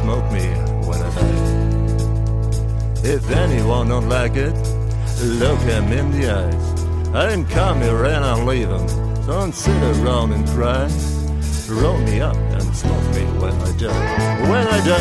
smoke me when I die. If anyone don't like it, look him in the eyes. I didn't come here and I'll leave him, so don't sit around and cry. Roll me up and smoke me when I die. When I die.